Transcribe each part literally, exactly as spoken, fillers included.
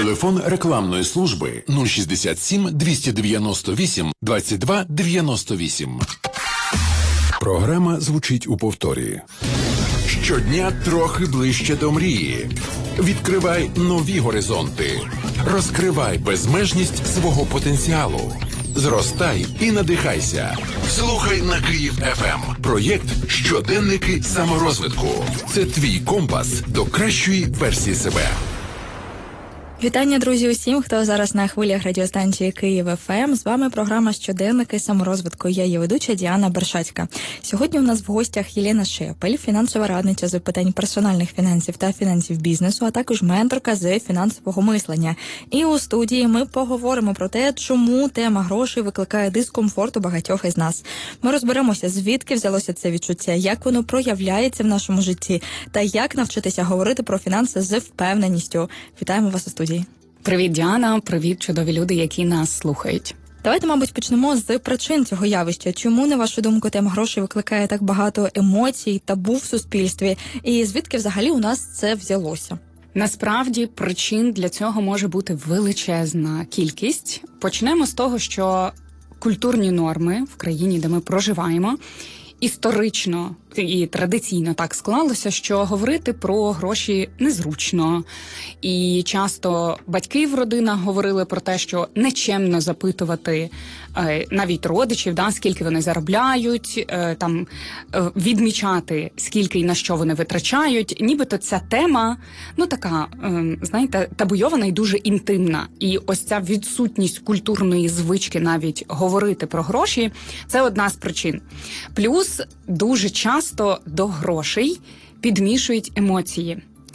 Телефон рекламної служби нуль шістдесят сім двісті дев'яносто вісім двадцять два дев'яносто вісім. Програма звучить у повторі. Щодня трохи ближче до мрії. Відкривай нові горизонти. Розкривай безмежність свого потенціалу. Зростай і надихайся. Слухай на Київ еф ем. Проєкт «Щоденники саморозвитку». Це твій компас до кращої версії себе. Вітання, друзі, усім, хто зараз на хвилях радіостанції Київ еф ем. З вами програма «Щоденники саморозвитку». Я її ведуча Діана Бершацька. Сьогодні у нас в гостях Єлена Шепель, фінансова радниця з питань персональних фінансів та фінансів бізнесу, а також менторка з фінансового мислення. І у студії ми поговоримо про те, чому тема грошей викликає дискомфорт у багатьох із нас. Ми розберемося, звідки взялося це відчуття, як воно проявляється в нашому житті та як навчитися говорити про фінанси з впевненістю. Вітаємо вас у студії. Привіт, Діана, привіт, чудові люди, які нас слухають. Давайте, мабуть, почнемо з причин цього явища. Чому, на вашу думку, тема грошей викликає так багато емоцій, табу в суспільстві? І звідки взагалі у нас це взялося? Насправді, причин для цього може бути величезна кількість. Почнемо з того, що культурні норми в країні, де ми проживаємо, історично і традиційно так склалося, що говорити про гроші незручно. І часто батьки в родинах говорили про те, що нечемно запитувати е, навіть родичів, да, скільки вони заробляють, е, там, е, відмічати, скільки і на що вони витрачають. Нібито ця тема, ну така, е, знаєте, табуйована і дуже інтимна. І ось ця відсутність культурної звички навіть говорити про гроші – це одна з причин. Плюс дуже часто Часто до грошей підмішують емоції.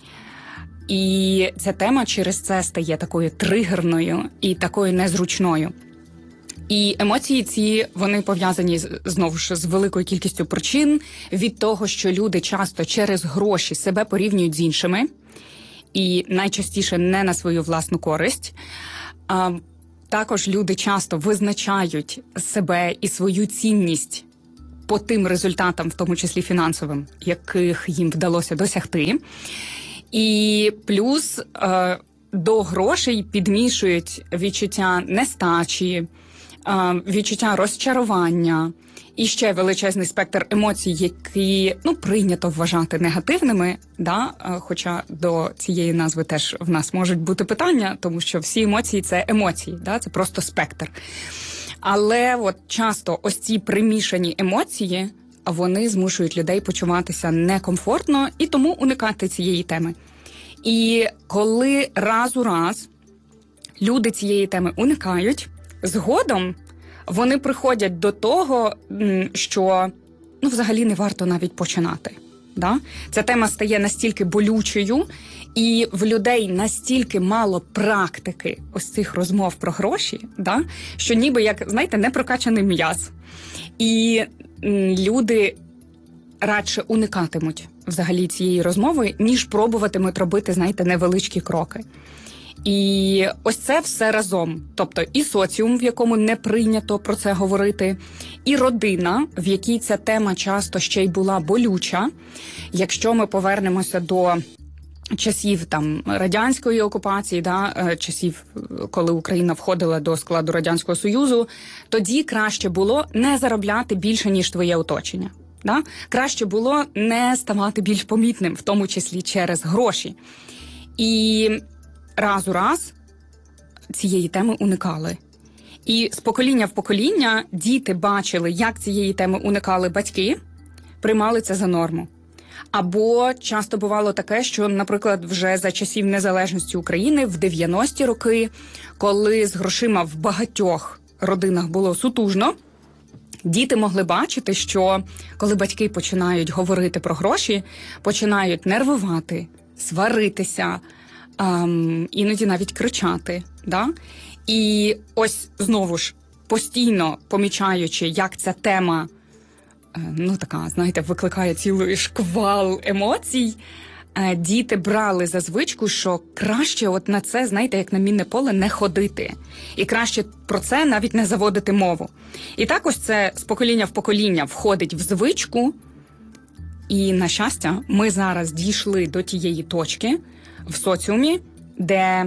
І ця тема через це стає такою тригерною і такою незручною. І емоції ці, вони пов'язані, знову ж, з великою кількістю причин, від того, що люди часто через гроші себе порівнюють з іншими, і найчастіше не на свою власну користь. А також люди часто визначають себе і свою цінність по тим результатам, в тому числі фінансовим, яких їм вдалося досягти. І плюс е, до грошей підмішують відчуття нестачі, е, відчуття розчарування і ще величезний спектр емоцій, які, ну, прийнято вважати негативними, да? е, хоча до цієї назви теж в нас можуть бути питання, тому що всі емоції – це емоції, да? Це просто спектр. Але от часто ось ці примішані емоції, вони змушують людей почуватися некомфортно і тому уникати цієї теми. І коли раз у раз люди цієї теми уникають, згодом вони приходять до того, що, ну, взагалі не варто навіть починати. Да? Ця тема стає настільки болючою, і в людей настільки мало практики ось цих розмов про гроші, да? Що ніби, як, знаєте, непрокачаний м'яз. І м, люди радше уникатимуть взагалі цієї розмови, ніж пробуватимуть робити, знаєте, невеличкі кроки. І ось це все разом. Тобто і соціум, в якому не прийнято про це говорити, і родина, в якій ця тема часто ще й була болюча. Якщо ми повернемося до часів там радянської окупації, да, часів, коли Україна входила до складу Радянського Союзу, тоді краще було не заробляти більше, ніж твоє оточення. Да? Краще було не ставати більш помітним, в тому числі через гроші. І раз у раз цієї теми уникали. І з покоління в покоління діти бачили, як цієї теми уникали батьки, приймали це за норму. Або часто бувало таке, що, наприклад, вже за часів незалежності України в дев'яності роки, коли з грошима в багатьох родинах було сутужно, діти могли бачити, що коли батьки починають говорити про гроші, починають нервувати, сваритися, ем, іноді навіть кричати. Да? І ось знову ж, постійно помічаючи, як ця тема, ну така, знаєте, викликає цілий шквал емоцій, діти брали за звичку, що краще от на це, знаєте, як на мінне поле, не ходити. І краще про це навіть не заводити мову. І так ось це з покоління в покоління входить в звичку. І, на щастя, ми зараз дійшли до тієї точки в соціумі, де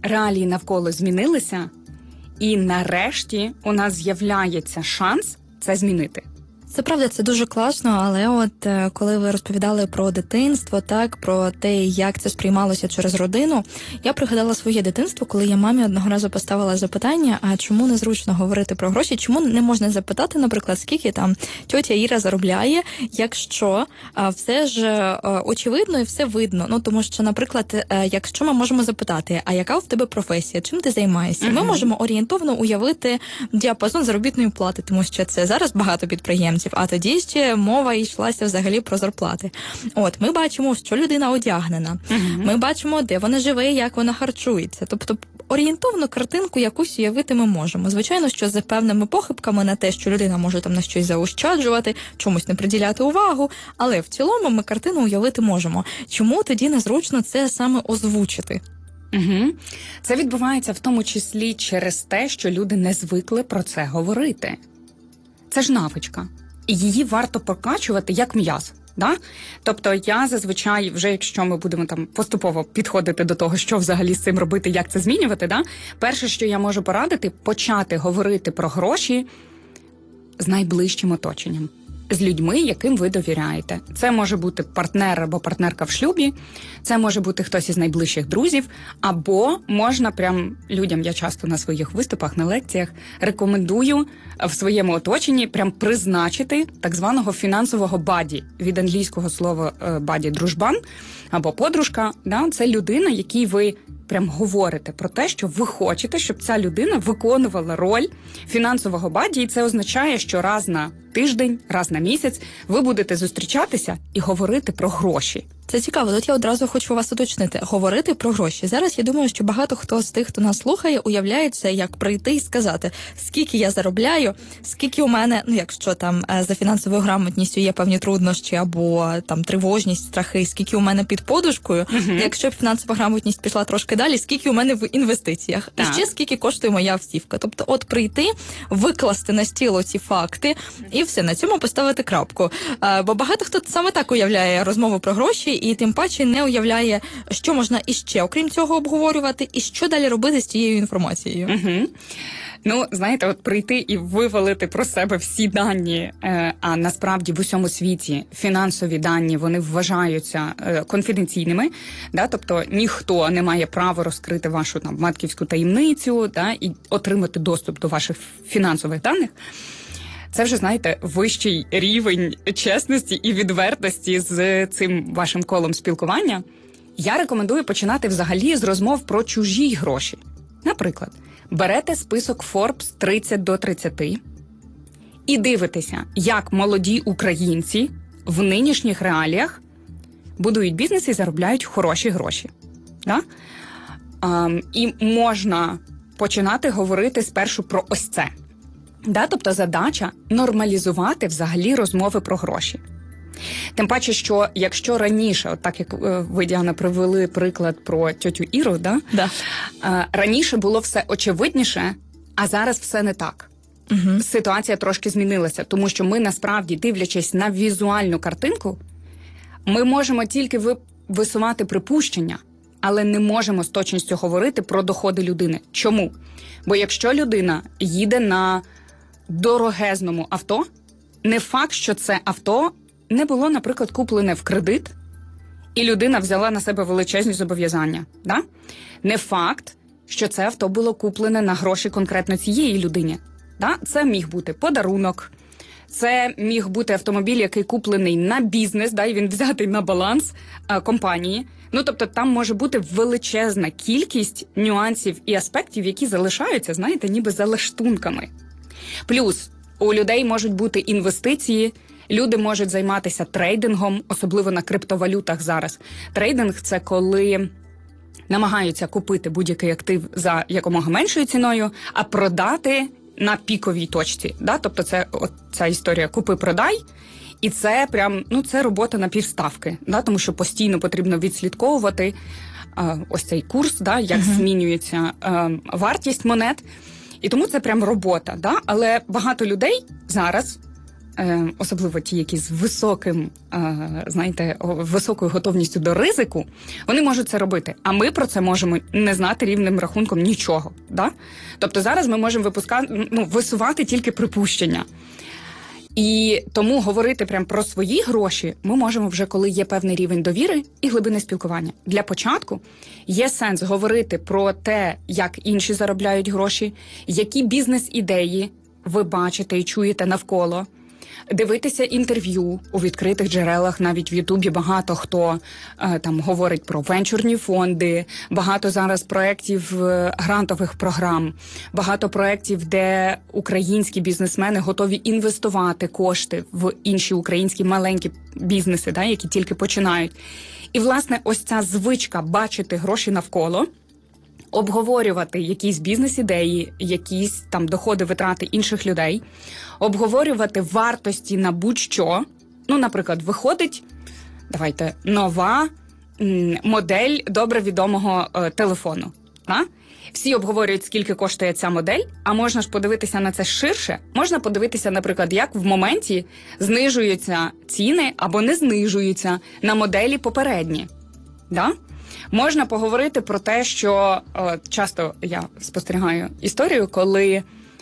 реалії навколо змінилися, і нарешті у нас з'являється шанс це змінити. Це правда, це дуже класно, але от коли ви розповідали про дитинство, так, про те, як це сприймалося через родину, я пригадала своє дитинство, коли я мамі одного разу поставила запитання, а чому незручно говорити про гроші, чому не можна запитати, наприклад, скільки там тьотя Іра заробляє, якщо все ж очевидно і все видно. Ну, тому що, наприклад, якщо ми можемо запитати, а яка в тебе професія, чим ти займаєшся, ми можемо орієнтовно уявити діапазон заробітної плати, тому що це зараз багато підприємців, а тоді ще мова йшлася взагалі про зарплати. От, ми бачимо, що людина одягнена, uh-huh. ми бачимо, де вона живе, як вона харчується. Тобто орієнтовну картинку якусь уявити ми можемо. Звичайно, що за певними похибками на те, що людина може там на щось заощаджувати, чомусь не приділяти увагу, але в цілому ми картину уявити можемо. Чому тоді незручно це саме озвучити? Угу. Це відбувається в тому числі через те, що люди не звикли про це говорити. Це ж навичка. І її варто прокачувати як м'яз. Да? Тобто я зазвичай, вже якщо ми будемо там поступово підходити до того, що взагалі з цим робити, як це змінювати, да? Перше, що я можу порадити, почати говорити про гроші з найближчим оточенням. З людьми, яким ви довіряєте. Це може бути партнер або партнерка в шлюбі, це може бути хтось із найближчих друзів, або можна прям людям, я часто на своїх виступах, на лекціях, рекомендую в своєму оточенні прям призначити так званого фінансового баді, від англійського слова баді – дружбан або подружка. Да? Це людина, якій ви прям говорите про те, що ви хочете, щоб ця людина виконувала роль фінансового баді, і це означає, що раз на тиждень, раз на місяць ви будете зустрічатися і говорити про гроші. Це цікаво. Тут я одразу хочу вас уточнити. Говорити про гроші. Зараз я думаю, що багато хто з тих, хто нас слухає, уявляє це, як прийти і сказати, скільки я заробляю, скільки у мене, ну якщо там за фінансовою грамотністю є певні труднощі або там тривожність, страхи, скільки у мене під подушкою, uh-huh. якщо б фінансова грамотність пішла трошки далі, скільки у мене в інвестиціях, так. і ще скільки коштує моя автівка. Тобто от прийти, викласти на стіл ці факти і все, на цьому поставити крапку. Бо багато хто саме так уявляє розмову про гроші, і тим паче не уявляє, що можна іще, окрім цього, обговорювати, і що далі робити з цією інформацією. Угу. Ну, знаєте, от прийти і вивалити про себе всі дані, а насправді в усьому світі фінансові дані, вони вважаються конфіденційними, да? Тобто ніхто не має права розкрити вашу там матківську таємницю, да? І отримати доступ до ваших фінансових даних. Це вже, знаєте, вищий рівень чесності і відвертості з цим вашим колом спілкування. Я рекомендую починати взагалі з розмов про чужі гроші. Наприклад, берете список Forbes тридцять до тридцяти і дивитеся, як молоді українці в нинішніх реаліях будують бізнес і заробляють хороші гроші. Да? Um, і можна починати говорити спершу про ось це. Да, тобто задача – нормалізувати взагалі розмови про гроші. Тим паче, що якщо раніше, от так як ви, Діана, привели приклад про тьотю Іру, да? Да. раніше було все очевидніше, а зараз все не так. Угу. Ситуація трошки змінилася, тому що ми насправді, дивлячись на візуальну картинку, ми можемо тільки висувати припущення, але не можемо з точністю говорити про доходи людини. Чому? Бо якщо людина їде на дорогезному авто, не факт, що це авто не було, наприклад, куплене в кредит, і людина взяла на себе величезні зобов'язання. Да? Не факт, що це авто було куплене на гроші конкретно цієї людині. Да? Це міг бути подарунок, це міг бути автомобіль, який куплений на бізнес, да, і він взятий на баланс а, компанії. Ну, тобто там може бути величезна кількість нюансів і аспектів, які залишаються, знаєте, ніби за лаштунками. Плюс у людей можуть бути інвестиції, люди можуть займатися трейдингом, особливо на криптовалютах зараз. Трейдинг – це коли намагаються купити будь-який актив за якомога меншою ціною, а продати на піковій точці. Да? Тобто це от ця історія «купи-продай», і це прям, ну, це робота на півставки, да? Тому що постійно потрібно відслідковувати а, ось цей курс, да? Як uh-huh. змінюється а, вартість монет. І тому це прям робота. Да? Але багато людей зараз особливо ті, які з високим, знаєте, високою готовністю до ризику, вони можуть це робити. А ми про це можемо не знати рівним рахунком нічого. Да? Тобто зараз ми можемо випускати, ну, висувати тільки припущення. І тому говорити прямо про свої гроші ми можемо вже, коли є певний рівень довіри і глибини спілкування. Для початку є сенс говорити про те, як інші заробляють гроші, які бізнес-ідеї ви бачите і чуєте навколо. Дивитися інтерв'ю у відкритих джерелах, навіть в Ютубі багато хто е, там говорить про венчурні фонди, багато зараз проєктів е, грантових програм, багато проєктів, де українські бізнесмени готові інвестувати кошти в інші українські маленькі бізнеси, да, які тільки починають. І, власне, ось ця звичка бачити гроші навколо, обговорювати якісь бізнес-ідеї, якісь там доходи, витрати інших людей, обговорювати вартості на будь-що. Ну, наприклад, виходить, давайте, нова м, модель добре відомого е, телефону. А? Всі обговорюють, скільки коштує ця модель, а можна ж подивитися на це ширше. Можна подивитися, наприклад, як в моменті знижуються ціни або не знижуються на моделі попередні. Да? Можна поговорити про те, що е, часто я спостерігаю історію, коли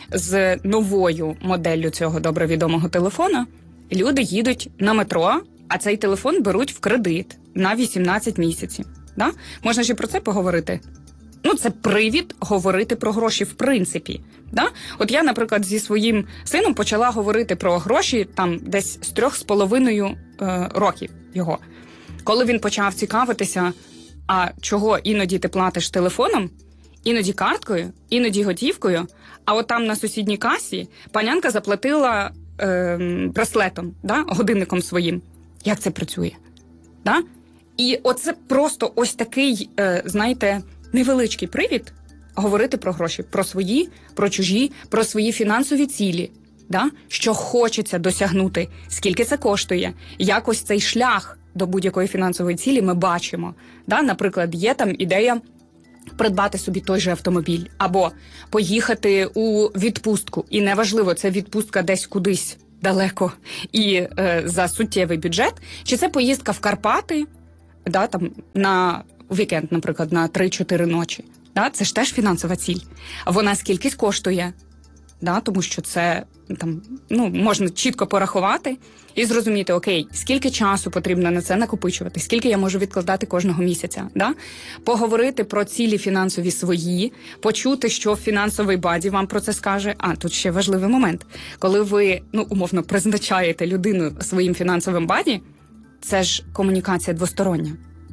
з новою моделлю цього добре відомого телефона люди їдуть на метро, а цей телефон беруть в кредит на вісімнадцять місяців. Да? Можна ж і про це поговорити. Ну, це привід говорити про гроші в принципі. Да? От я, наприклад, зі своїм сином почала говорити про гроші там десь з трьох з половиною е, років його. Коли він почав цікавитися, а чого іноді ти платиш телефоном, іноді карткою, іноді готівкою, а от там на сусідній касі панянка заплатила е, браслетом, да, годинником своїм. Як це працює? Да? І оце просто ось такий, е, знаєте, невеличкий привід говорити про гроші, про свої, про чужі, про свої фінансові цілі, да? Що хочеться досягнути, скільки це коштує, як ось цей шлях до будь-якої фінансової цілі ми бачимо. Да? Наприклад, є там ідея придбати собі той же автомобіль, або поїхати у відпустку. І неважливо, це відпустка десь кудись далеко і е, за суттєвий бюджет, чи це поїздка в Карпати, да, там, на вікенд, наприклад, на три-чотири ночі. Да? Це ж теж фінансова ціль. А вона скільки коштує? Да? Тому що це там, ну, можна чітко порахувати і зрозуміти, окей, скільки часу потрібно на це накопичувати, скільки я можу відкладати кожного місяця. Да? Поговорити про цілі фінансові свої, почути, що фінансовий баді вам про це скаже. А, тут ще важливий момент. Коли ви, ну, умовно, призначаєте людину своїм фінансовим баді, це ж комунікація двостороння.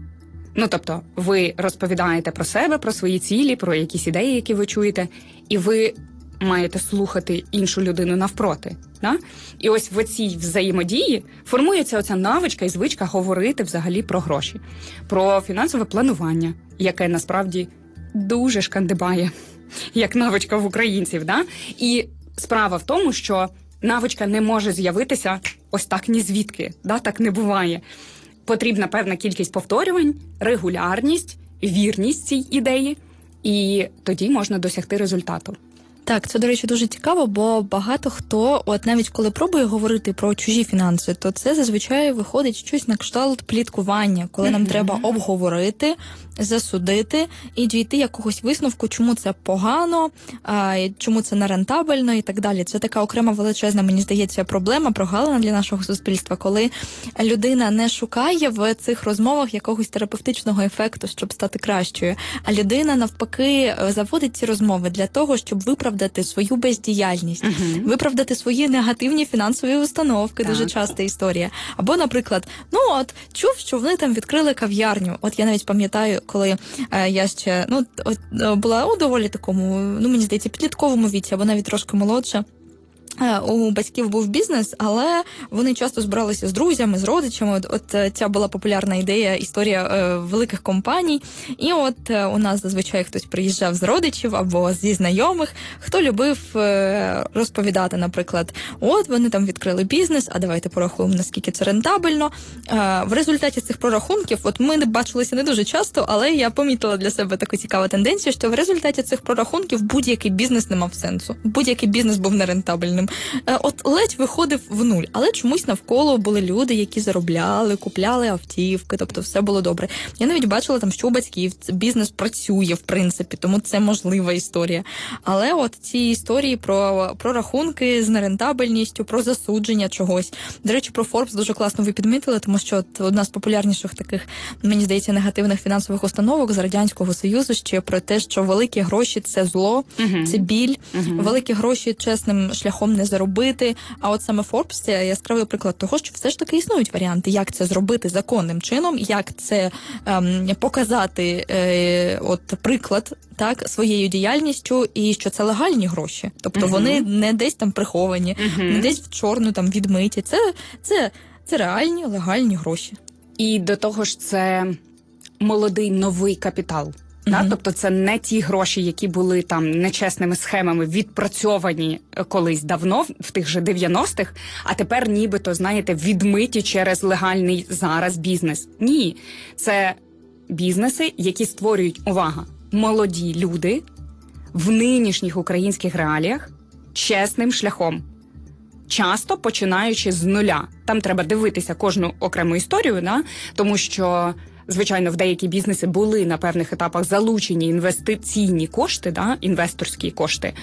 Ну, тобто, ви розповідаєте про себе, про свої цілі, про якісь ідеї, які ви чуєте, і ви маєте слухати іншу людину навпроти. Да? І ось в цій взаємодії формується оця навичка і звичка говорити взагалі про гроші, про фінансове планування, яке насправді дуже шкандибає, як навичка в українців. Да? І справа в тому, що навичка не може з'явитися ось так ні звідки, да? Так не буває. Потрібна певна кількість повторювань, регулярність, вірність цій ідеї, і тоді можна досягти результату. Так, це, до речі, дуже цікаво, бо багато хто, от навіть коли пробує говорити про чужі фінанси, то це зазвичай виходить щось на кшталт пліткування, коли нам mm-hmm. треба обговорити, засудити і дійти якогось висновку, чому це погано, а, чому це нерентабельно і так далі. Це така окрема величезна, мені здається, проблема, прогалина для нашого суспільства, коли людина не шукає в цих розмовах якогось терапевтичного ефекту, щоб стати кращою, а людина, навпаки, заводить ці розмови для того, щоб виправдати свою бездіяльність, uh-huh. виправдати свої негативні фінансові установки, так. Дуже часта історія. Або, наприклад, ну от, чув, що вони там відкрили кав'ярню. От я навіть пам'ятаю, коли е, я ще, ну, от, була у доволі такому, ну, мені здається, підлітковому віці, або навіть трошки молодша. У батьків був бізнес, але вони часто збиралися з друзями, з родичами. От, от ця була популярна ідея, історія е, великих компаній. І от е, у нас зазвичай хтось приїжджав з родичів або зі знайомих, хто любив е, розповідати, наприклад, от вони там відкрили бізнес, а давайте порахуємо, наскільки це рентабельно. Е, в результаті цих прорахунків, от ми не бачилися не дуже часто, але я помітила для себе таку цікаву тенденцію, що в результаті цих прорахунків будь-який бізнес не мав сенсу. Будь-який бізнес був нерентабельним. от ледь виходив в нуль. Але чомусь навколо були люди, які заробляли, купляли автівки, тобто все було добре. Я навіть бачила там, що у батьків бізнес працює, в принципі, тому це можлива історія. Але от ці історії про, про рахунки з нерентабельністю, про засудження чогось. До речі, про Forbes дуже класно ви підмітили, тому що от одна з популярніших таких, мені здається, негативних фінансових установок з Радянського Союзу ще про те, що великі гроші – це зло, uh-huh. це біль, uh-huh. великі гроші чесним шляхом не заробити. А от саме Forbes – це яскравий приклад того, що все ж таки існують варіанти, як це зробити законним чином, як це ем, показати е, от приклад так, своєю діяльністю, і що це легальні гроші. Тобто uh-huh. вони не десь там приховані, uh-huh. не десь в чорну там відмиті. Це, це, це реальні легальні гроші. І до того ж це молодий новий капітал. Mm-hmm. Да? Тобто це не ті гроші, які були там нечесними схемами відпрацьовані колись давно, в тих же дев'яностих, а тепер нібито, знаєте, відмиті через легальний зараз бізнес. Ні, це бізнеси, які створюють, увага, молоді люди в нинішніх українських реаліях чесним шляхом. Часто починаючи з нуля. Там треба дивитися кожну окрему історію, да? Тому що, звичайно, в деякі бізнеси були на певних етапах залучені інвестиційні кошти, да? Інвесторські кошти.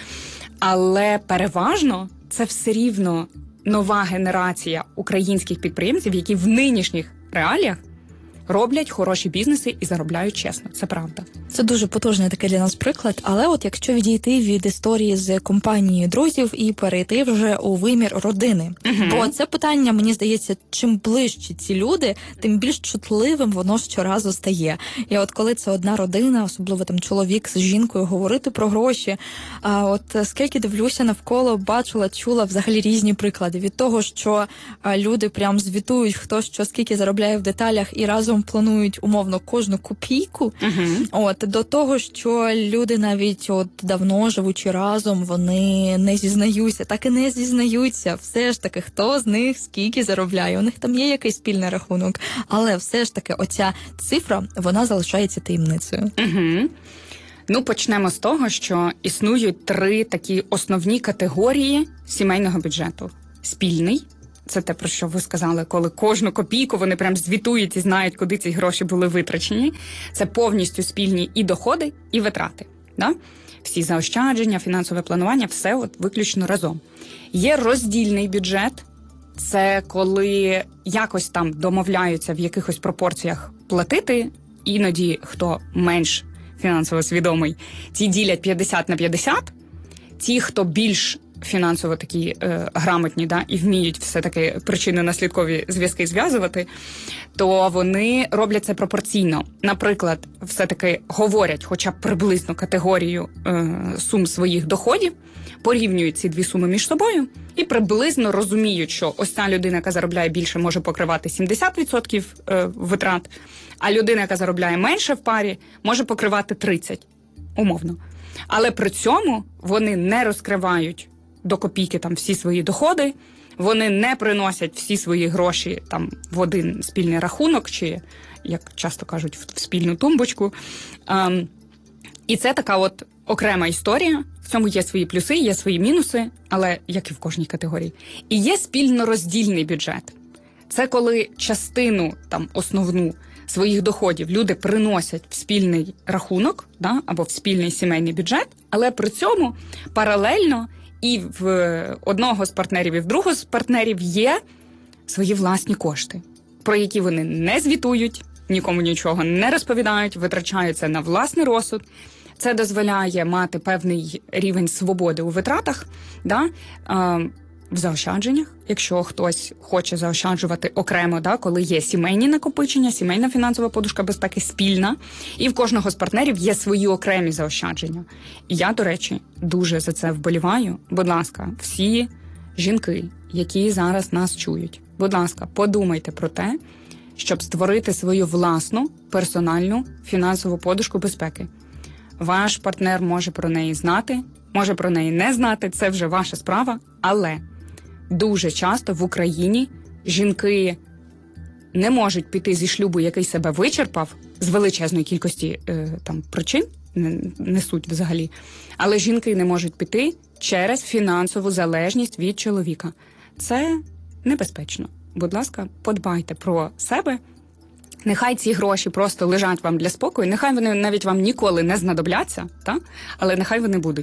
Але переважно це все рівно нова генерація українських підприємців, які в нинішніх реаліях роблять хороші бізнеси і заробляють чесно. Це правда. Це дуже потужний такий для нас приклад. Але от якщо відійти від історії з компанії друзів і перейти вже у вимір родини. Uh-huh. Бо це питання, мені здається, чим ближче ці люди, тим більш чутливим воно щоразу стає. І от коли це одна родина, особливо там чоловік з жінкою, говорити про гроші, а от скільки дивлюся навколо, бачила, чула взагалі різні приклади. Від того, що люди прям звітують, хто що скільки заробляє в деталях і разом планують умовно кожну копійку, uh-huh. от, до того, що люди навіть от давно живучи разом, вони не зізнаються, так і не зізнаються. Все ж таки, хто з них скільки заробляє. У них там є якийсь спільний рахунок, але все ж таки оця цифра, вона залишається таємницею. Uh-huh. Ну, почнемо з того, що існують три такі основні категорії сімейного бюджету. Спільний. Це те, про що ви сказали, коли кожну копійку вони прям звітують і знають, куди ці гроші були витрачені. Це повністю спільні і доходи, і витрати. Да? Всі заощадження, фінансове планування, все от виключно разом. Є роздільний бюджет. Це коли якось там домовляються в якихось пропорціях платити. Іноді, хто менш фінансово свідомий, ті ділять п'ятдесят на п'ятдесят. Ті, хто більш фінансово такі е, грамотні, да, і вміють все-таки причинно-наслідкові зв'язки зв'язувати, то вони роблять це пропорційно. Наприклад, все-таки говорять хоча б приблизно категорію е, сум своїх доходів, порівнюють ці дві суми між собою і приблизно розуміють, що ось ця людина, яка заробляє більше, може покривати сімдесят відсотків е, витрат, а людина, яка заробляє менше в парі, може покривати тридцять відсотків, умовно. Але при цьому вони не розкривають до копійки там всі свої доходи, вони не приносять всі свої гроші там в один спільний рахунок, чи, як часто кажуть, в спільну тумбочку. Ем, і це така от окрема історія. В цьому є свої плюси, є свої мінуси, але як і в кожній категорії. І є спільно-роздільний бюджет. Це коли частину там основну своїх доходів люди приносять в спільний рахунок, да, або в спільний сімейний бюджет, але при цьому паралельно і в одного з партнерів, і в другого з партнерів є свої власні кошти, про які вони не звітують, нікому нічого не розповідають, витрачаються на власний розсуд. Це дозволяє мати певний рівень свободи у витратах, да, в заощадженнях, якщо хтось хоче заощаджувати окремо, да, коли є сімейні накопичення, сімейна фінансова подушка безпеки спільна, і в кожного з партнерів є свої окремі заощадження. І я, до речі, дуже за це вболіваю. Будь ласка, всі жінки, які зараз нас чують, будь ласка, подумайте про те, щоб створити свою власну персональну фінансову подушку безпеки. Ваш партнер може про неї знати, може про неї не знати, це вже ваша справа, але дуже часто в Україні жінки не можуть піти зі шлюбу, який себе вичерпав, з величезної кількості е, там, причин, не, не суть взагалі. Але жінки не можуть піти через фінансову залежність від чоловіка. Це небезпечно. Будь ласка, подбайте про себе. Нехай ці гроші просто лежать вам для спокою, нехай вони навіть вам ніколи не знадобляться, та? Але нехай вони будуть.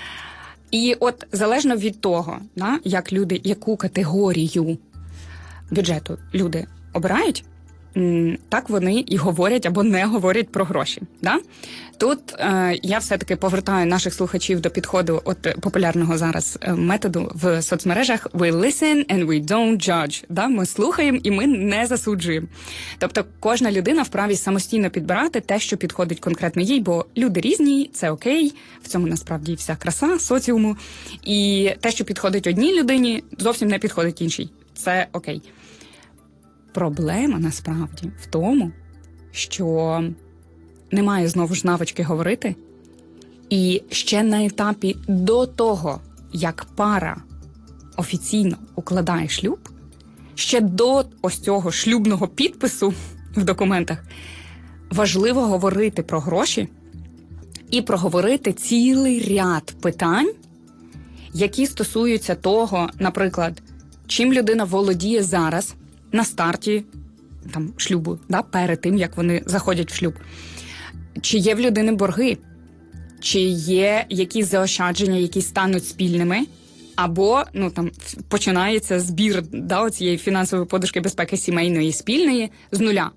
І от залежно від того, да, як люди, яку категорію бюджету люди обирають, так вони і говорять або не говорять про гроші. Да? Тут е, я все-таки повертаю наших слухачів до підходу от популярного зараз методу в соцмережах «We listen and we don't judge». Да? Ми слухаємо і ми не засуджуємо. Тобто кожна людина вправі самостійно підбирати те, що підходить конкретно їй, бо люди різні, це окей, в цьому насправді вся краса соціуму. І те, що підходить одній людині, зовсім не підходить іншій. Це окей. Проблема, насправді, в тому, що немає, знову ж, навички говорити. І ще на етапі до того, як пара офіційно укладає шлюб, ще до ось цього шлюбного підпису в документах, важливо говорити про гроші і проговорити цілий ряд питань, які стосуються того, наприклад, чим людина володіє зараз, на старті там, шлюбу, да, перед тим, як вони заходять в шлюб. Чи є в людини борги? Чи є якісь заощадження, які стануть спільними? Або ну, там, починається збір да, цієї фінансової подушки безпеки сімейної і спільної з нуля.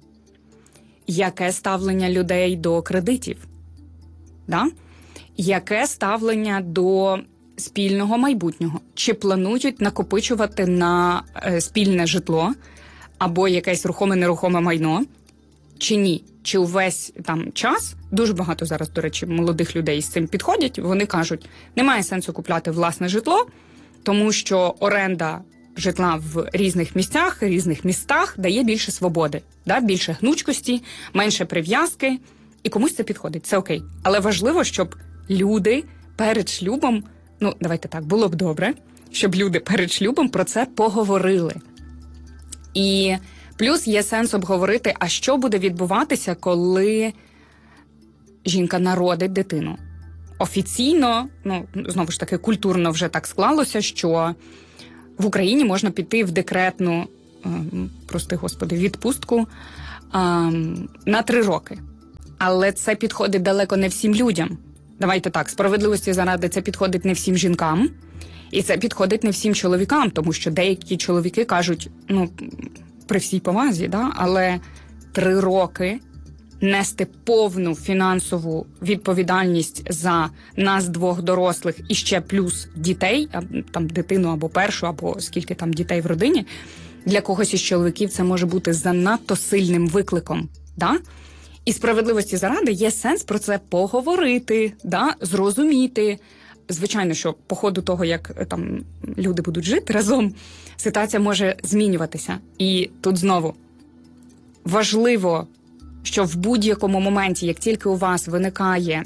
Яке ставлення людей до кредитів? Да? Яке ставлення до спільного майбутнього? Чи планують накопичувати на е, спільне житло або якесь рухоме-нерухоме майно, чи ні? Чи увесь там час, дуже багато зараз, до речі, молодих людей з цим підходять, вони кажуть, немає сенсу купляти власне житло, тому що оренда житла в різних місцях, різних містах дає більше свободи, да? Більше гнучкості, менше прив'язки, і комусь це підходить, це окей. Але важливо, щоб люди перед шлюбом, ну, давайте так, було б добре, щоб люди перед шлюбом про це поговорили. І плюс є сенс обговорити, а що буде відбуватися, коли жінка народить дитину. Офіційно, ну, знову ж таки, культурно вже так склалося, що в Україні можна піти в декретну, прости господи, відпустку на три роки. Але це підходить далеко не всім людям. Давайте так, справедливості заради, це підходить не всім жінкам, і це підходить не всім чоловікам, тому що деякі чоловіки кажуть, ну, при всій повазі, да, але три роки нести повну фінансову відповідальність за нас двох дорослих і ще плюс дітей, там дитину або першу, або скільки там дітей в родині, для когось із чоловіків це може бути занадто сильним викликом, да? І справедливості заради є сенс про це поговорити, да? Зрозуміти. Звичайно, що по ходу того, як там люди будуть жити разом, ситуація може змінюватися. І тут знову важливо, що в будь-якому моменті, як тільки у вас виникає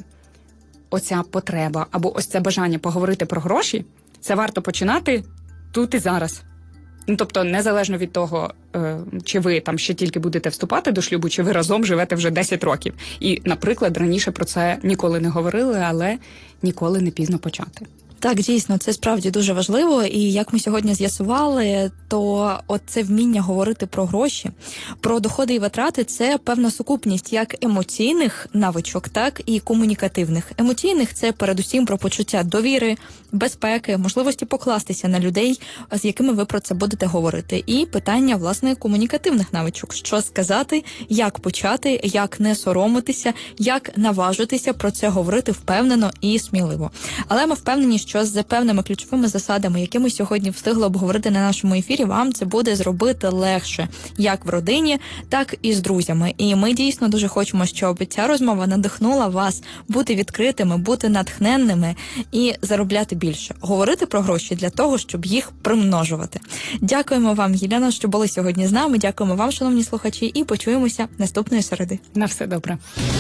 оця потреба або ось це бажання поговорити про гроші, це варто починати тут і зараз. Ну, тобто, незалежно від того, чи ви там ще тільки будете вступати до шлюбу, чи ви разом живете вже десять років. І, наприклад, раніше про це ніколи не говорили, але ніколи не пізно почати. Так, дійсно, це справді дуже важливо, і як ми сьогодні з'ясували, то от це вміння говорити про гроші, про доходи і витрати – це певна сукупність як емоційних навичок, так і комунікативних. Емоційних – це передусім про почуття довіри, безпеки, можливості покластися на людей, з якими ви про це будете говорити. І питання, власне, комунікативних навичок. Що сказати, як почати, як не соромитися, як наважитися про це говорити впевнено і сміливо. Але ми впевнені, що що з певними ключовими засадами, які ми сьогодні встигли обговорити на нашому ефірі, вам це буде зробити легше, як в родині, так і з друзями. І ми дійсно дуже хочемо, щоб ця розмова надихнула вас бути відкритими, бути натхненними і заробляти більше. Говорити про гроші для того, щоб їх примножувати. Дякуємо вам, Єлена, що були сьогодні з нами. Дякуємо вам, шановні слухачі, і почуємося наступної середи. На все добре.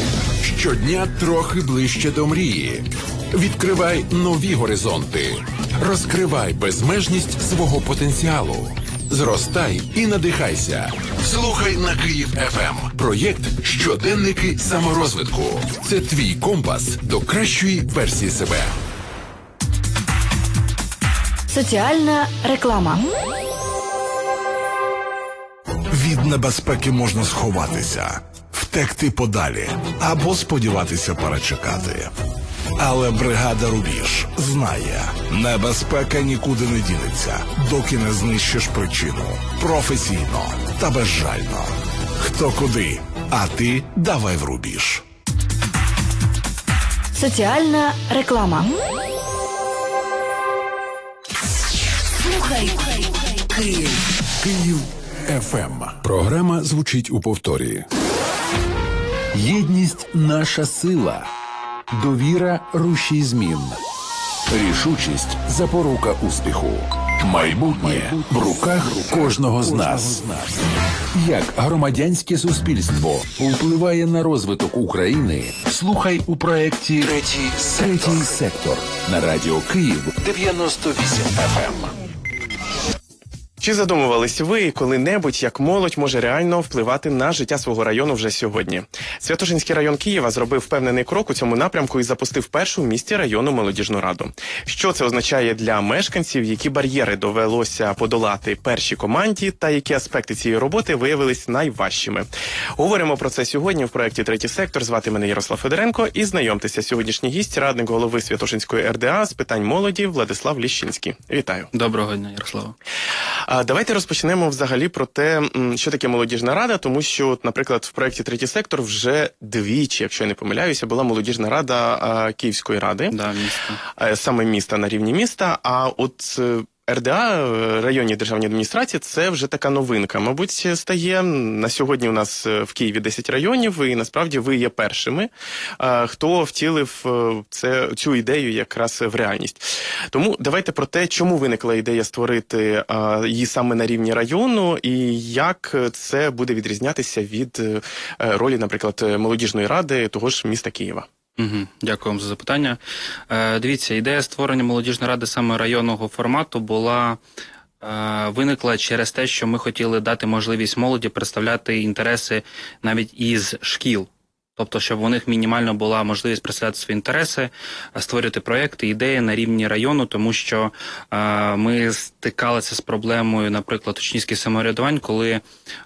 Щодня трохи ближче до мрії. Відкривай нові горизонти. Розкривай безмежність свого потенціалу. Зростай і надихайся. Слухай на Київ еф ем. Проєкт «Щоденники саморозвитку». Це твій компас до кращої версії себе. Соціальна реклама. Від небезпеки можна сховатися, втекти подалі або сподіватися перечекати. Але бригада «Рубіж» знає, небезпека нікуди не дінеться, доки не знищиш причину. Професійно та безжально. Хто куди, а ти давай в «Рубіж». Соціальна реклама. Слухай Київ. Київ еф ем. Програма звучить у повторі. Єдність – наша сила. Довіра – рушій змін. Рішучість – запорука успіху. Майбутнє в руках кожного з нас. Як громадянське суспільство впливає на розвиток України, слухай у проєкті «Третій сектор». «Третій сектор» на Радіо Київ дев'яносто вісім еф ем. Чи задумувались ви коли-небудь, як молодь може реально впливати на життя свого району вже сьогодні? Святошинський район Києва зробив впевнений крок у цьому напрямку і запустив першу в місті районну молодіжну раду. Що це означає для мешканців, які бар'єри довелося подолати першій команді та які аспекти цієї роботи виявились найважчими? Говоримо про це сьогодні в проєкті «Третій сектор». Звати мене Ярослав Федоренко і знайомтеся, сьогоднішній гість, радник голови Святошинської ер де а з питань молоді Владислав Ліщинський. Вітаю. Доброго дня, Ярослава. А давайте розпочнемо взагалі про те, що таке молодіжна рада, тому що, наприклад, в проєкті «Третій сектор» вже двічі, якщо я не помиляюся, була молодіжна рада а, Київської ради. Да, міста. Саме міста, на рівні міста, а от ер де а, районні державні адміністрації, це вже така новинка. Мабуть, стає. На сьогодні у нас в Києві десять районів, і насправді ви є першими, хто втілив це, цю ідею якраз в реальність. Тому давайте про те, чому виникла ідея створити її саме на рівні району, і як це буде відрізнятися від ролі, наприклад, молодіжної ради того ж міста Києва. Угу, дякую вам за запитання. Е, дивіться, ідея створення молодіжної ради саме районного формату була е, виникла через те, що ми хотіли дати можливість молоді представляти інтереси навіть із шкіл. Тобто, щоб у них мінімально була можливість представляти свої інтереси, створювати проєкти, ідеї на рівні району, тому що е, ми стикалися з проблемою, наприклад, учнівських самоврядувань, коли е,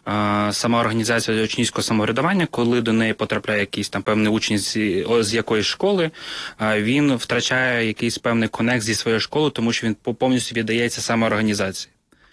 сама організація учнівського самоврядування, коли до неї потрапляє якийсь там певний учень з, з якоїсь школи, е, він втрачає якийсь певний конект зі своєю школою, тому що він повністю віддається саме організації.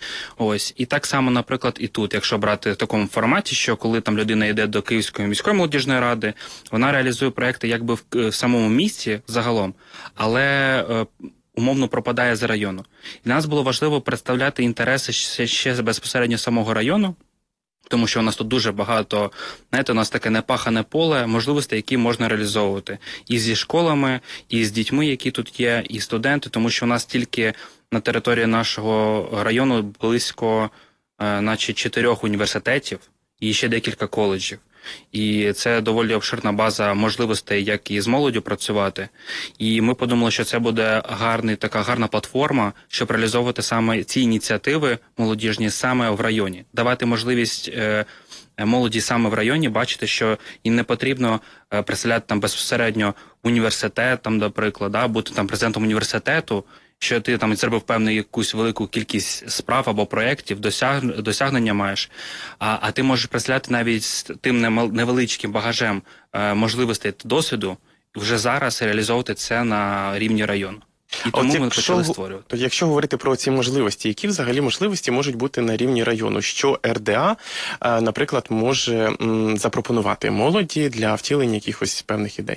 Ось. І так само, наприклад, і тут, якщо брати в такому форматі, що коли там людина йде до Київської міської молодіжної ради, вона реалізує проекти якби в, в самому місті загалом, але е, умовно пропадає з району. І нас було важливо представляти інтереси ще, ще безпосередньо самого району, тому що у нас тут дуже багато, знаєте, у нас таке непахане поле можливостей, які можна реалізовувати. І зі школами, і з дітьми, які тут є, і студенти, тому що у нас тільки на території нашого району близько, е, наче, чотирьох університетів і ще декілька коледжів. І це доволі обширна база можливостей, як і з молоддю працювати. І ми подумали, що це буде гарний, така гарна платформа, щоб реалізовувати саме ці ініціативи молодіжні саме в районі. Давати можливість е, молоді саме в районі бачити, що їм не потрібно е, представляти там безпосередньо університет, там, до прикладу, да, бути там президентом університету, що ти там зробив певну якусь велику кількість справ або проєктів, досяг, досягнення маєш, а, а ти можеш представляти навіть з тим невеличким багажем е, можливостей та досвіду, вже зараз реалізовувати це на рівні району. І тому ми почали створювати. Якщо говорити про ці можливості, які взагалі можливості можуть бути на рівні району? Що ер де а, е, наприклад, може м, запропонувати молоді для втілення якихось певних ідей?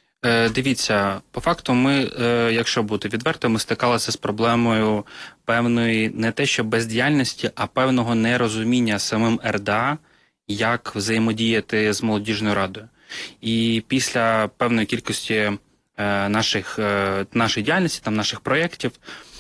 Е, дивіться, по факту ми, е, якщо бути відвертими, стикалися з проблемою певної не те, що бездіяльності, а певного нерозуміння самим ер де а, як взаємодіяти з молодіжною радою. І після певної кількості е, наших, е, нашої діяльності, там, наших проєктів,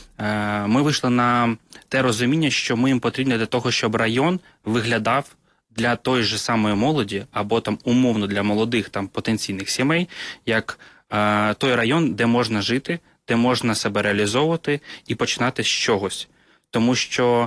е, ми вийшли на те розуміння, що ми їм потрібно для того, щоб район виглядав для тої ж самої молоді, або там умовно для молодих там потенційних сімей, як е, той район, де можна жити, де можна себе реалізовувати і починати з чогось. Тому що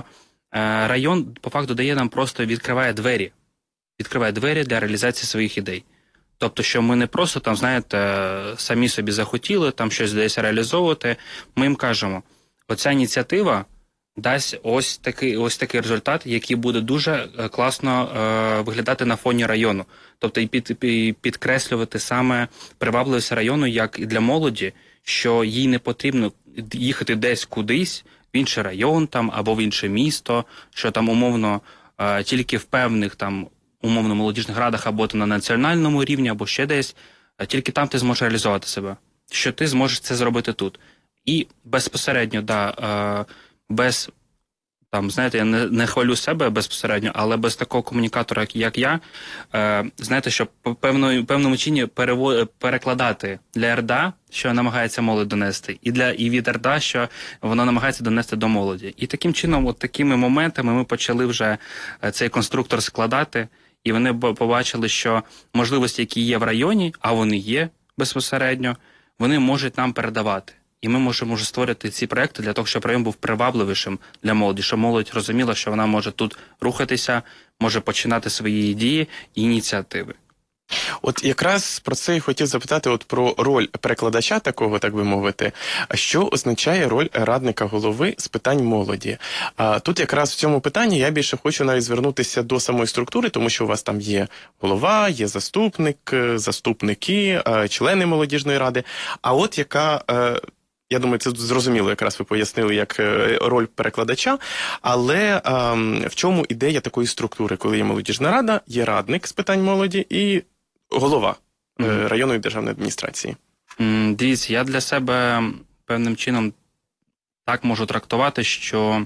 район по факту дає нам просто відкриває двері. Відкриває двері для реалізації своїх ідей. Тобто, що ми не просто там, знаєте, самі собі захотіли там щось десь реалізовувати, ми їм кажемо, оця ініціатива дасть ось такий, ось такий результат, який буде дуже класно е, виглядати на фоні району. Тобто і, під, і підкреслювати саме привабливість району, як і для молоді, що їй не потрібно їхати десь кудись, в інший район там, або в інше місто, що там умовно е, тільки в певних там умовно молодіжних радах, або на національному рівні, або ще десь, е, тільки там ти зможеш реалізувати себе. Що ти зможеш це зробити тут. І безпосередньо, да, е, без, там, знаєте, я не, не хвалю себе безпосередньо, але без такого комунікатора, як, як я, е, знаєте, щоб по певному, певному чині перево, перекладати для РДА, що намагається молодь донести, і, для, і від РДА, що вона намагається донести до молоді. І таким чином, от такими моментами ми почали вже цей конструктор складати, і вони побачили, що можливості, які є в районі, а вони є безпосередньо, вони можуть нам передавати. І ми можемо вже створити ці проекти для того, щоб район був привабливішим для молоді, щоб молодь розуміла, що вона може тут рухатися, може починати свої дії і ініціативи. От якраз про це і хотів запитати, от про роль перекладача такого, так би мовити. А що означає роль радника голови з питань молоді? А тут якраз в цьому питанні я більше хочу навіть звернутися до самої структури, тому що у вас там є голова, є заступник, заступники, члени молодіжної ради. А от яка... Я думаю, це зрозуміло, якраз ви пояснили, як роль перекладача, але ем, в чому ідея такої структури, коли є молодіжна рада, є радник з питань молоді і голова mm-hmm. районної державної адміністрації? Mm, дивіться, я для себе певним чином так можу трактувати, що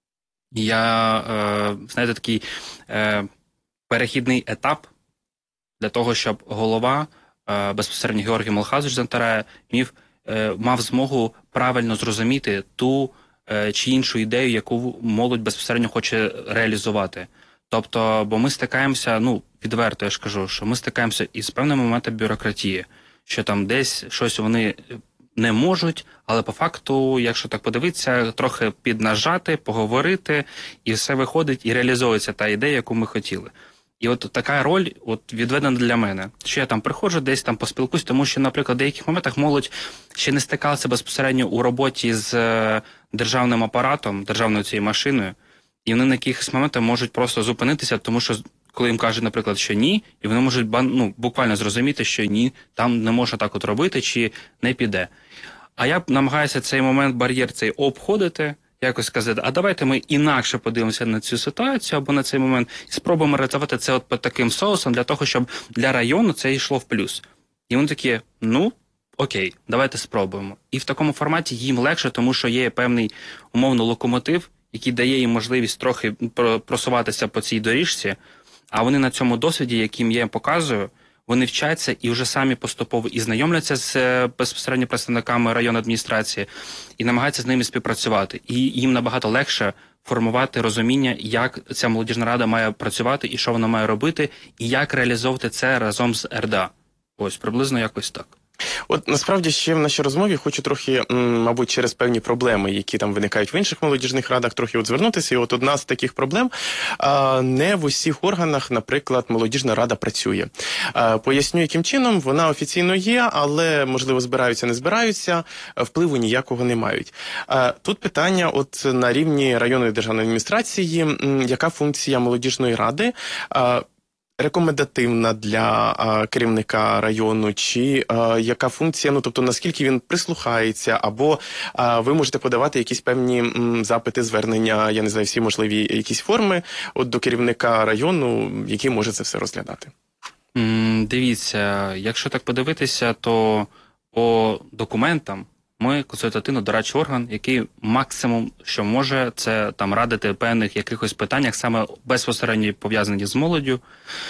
я, е, знаєте, такий е, перехідний етап для того, щоб голова, е, безпосередньо Георгій Малхазович Зантарая, міг мав змогу правильно зрозуміти ту е, чи іншу ідею, яку молодь безпосередньо хоче реалізувати. Тобто, бо ми стикаємося, ну, відверто я ж кажу, що ми стикаємося із певними моментами бюрократії, що там десь щось вони не можуть, але по факту, якщо так подивитися, трохи піднажати, поговорити, і все виходить і реалізовується та ідея, яку ми хотіли. І от така роль от відведена для мене. Що я там приходжу, десь там поспілкуюсь, тому що, наприклад, в деяких моментах молодь ще не стикалася безпосередньо у роботі з е, державним апаратом, державною цією машиною, і вони на якихось моментах можуть просто зупинитися, тому що коли їм кажуть, наприклад, що ні, і вони можуть ну, буквально зрозуміти, що ні, там не можна так от робити, чи не піде. А я намагаюся цей момент, бар'єр цей обходити, якось сказати, а давайте ми інакше подивимося на цю ситуацію або на цей момент і спробуємо реалізувати це от під таким соусом для того, щоб для району це йшло в плюс. І вони такі, ну, окей, давайте спробуємо. І в такому форматі їм легше, тому що є певний умовно локомотив, який дає їм можливість трохи просуватися по цій доріжці, а вони на цьому досвіді, яким я показую, вони вчаться і вже самі поступово і знайомляться з безпосередньо представниками районної адміністрації і намагаються з ними співпрацювати. І їм набагато легше формувати розуміння, як ця молодіжна рада має працювати і що вона має робити, і як реалізовувати це разом з РДА. Ось, приблизно якось так. От насправді ще в нашій розмові хочу трохи, мабуть, через певні проблеми, які там виникають в інших молодіжних радах, трохи от звернутися. І от одна з таких проблем – не в усіх органах, наприклад, молодіжна рада працює. Поясню, яким чином. Вона офіційно є, але, можливо, збираються, не збираються, впливу ніякого не мають. Тут питання от на рівні районної державної адміністрації, яка функція молодіжної ради – рекомендативна для а, керівника району, чи а, яка функція, ну, тобто, наскільки він прислухається, або а, ви можете подавати якісь певні м, запити, звернення, я не знаю, всі можливі якісь форми от до керівника району, який може це все розглядати? М, дивіться, якщо так подивитися, то по документам ми консультативно-дорадчий орган, який максимум, що може, це там радити в певних якихось питаннях, саме безпосередньо пов'язані з молоддю.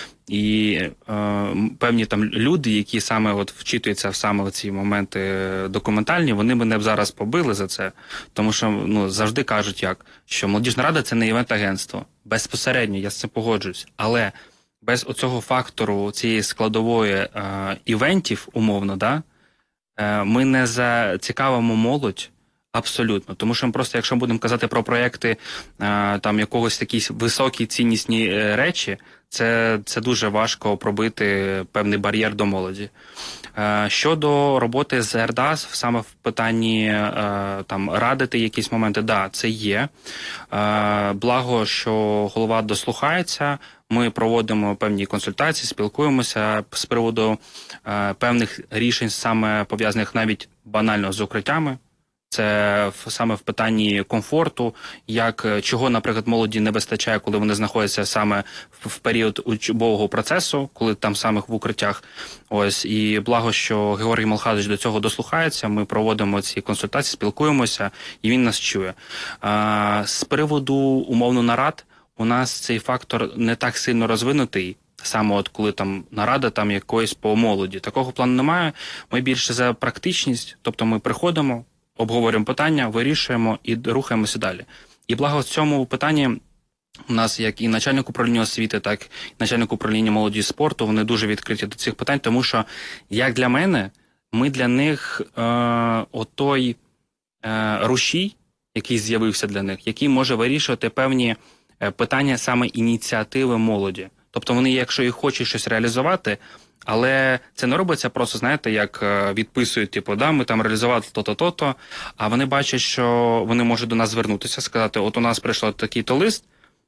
І е, певні там люди, які саме от вчитуються в саме ці моменти документальні, вони мене б зараз побили за це. Тому що ну, завжди кажуть, як, що молодіжна рада – це не івент-агентство. Безпосередньо, я з цим погоджуюсь. Але без оцього фактору, цієї складової е, івентів, умовно, да, ми не зацікавимо молодь Абсолютно. Тому що ми просто, якщо будемо казати про проєкти е, там якогось такісь високі ціннісні е, речі, це, це дуже важко пробити певний бар'єр до молоді. Е, щодо роботи з РДАС, саме в питанні е, там радити якісь моменти, да, це є. Е, благо, що голова дослухається, ми проводимо певні консультації, спілкуємося з приводу е, певних рішень, саме пов'язаних навіть банально з укриттями. Це саме в питанні комфорту, як чого, наприклад, молоді не вистачає, коли вони знаходяться саме в період учбового процесу, коли там саме в укриттях. Ось, і благо, що Георгій Малхадович до цього дослухається, ми проводимо ці консультації, спілкуємося, і він нас чує. А, з приводу, умовно, нарад, у нас цей фактор не так сильно розвинутий, саме от коли там нарада там якоїсь по молоді. Такого плану немає, ми більше за практичність, тобто ми приходимо, обговорюємо питання, вирішуємо і рухаємося далі. І благо в цьому питанні у нас як і начальник управління освіти, так і начальник управління молоді і спорту, вони дуже відкриті до цих питань, тому що, як для мене, ми для них е, отой е, рушій, який з'явився для них, який може вирішувати певні е, питання саме ініціативи молоді. Тобто вони, якщо і хочуть щось реалізувати, але це не робиться просто, знаєте, як відписують, типу, да, ми там реалізували то-то, то-то, а вони бачать, що вони можуть до нас звернутися, сказати, от у нас прийшов такий-то лист,